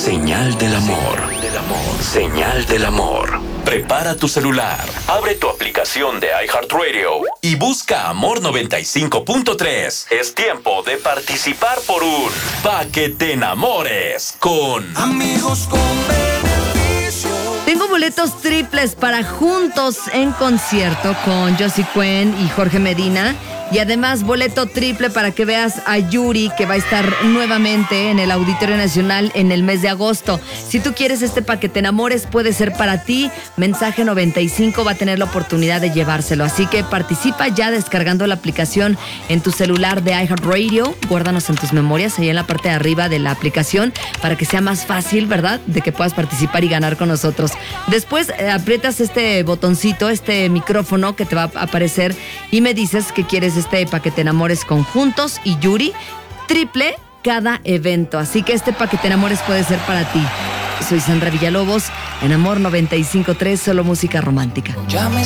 Señal del amor. Señal del amor. Prepara tu celular, abre tu aplicación de iHeartRadio y busca Amor 95.3. Es tiempo de participar por un Pa' que te enamores con Amigos con beneficio. Tengo boletos triples para Juntos en concierto con Josie Cuen y Jorge Medina. Y además boleto triple para que veas a Yuri, que va a estar nuevamente en el Auditorio Nacional en el mes de agosto. Si tú quieres este Pa' que te enamores, puede ser para ti. Mensaje 95 va a tener la oportunidad de llevárselo. Así que participa ya descargando la aplicación en tu celular de iHeartRadio. Guárdanos en tus memorias ahí en la parte de arriba de la aplicación para que sea más fácil, ¿verdad?, de que puedas participar y ganar con nosotros. Después aprietas este botoncito, este micrófono que te va a aparecer y me dices que quieres Pa' que te enamores con Juntos y Yuri, triple cada evento. Así que este Pa' que te enamores puede ser para ti. Soy Sandra Villalobos, en Amor 95.3, solo música romántica.